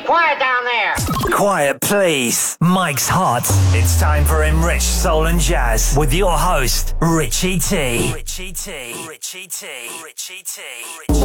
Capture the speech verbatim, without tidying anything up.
Quiet down there. Quiet, please. Mike's hot. It's time for Enriched Soul and Jazz with your host, Richie T. Richie T. Richie T. Richie T.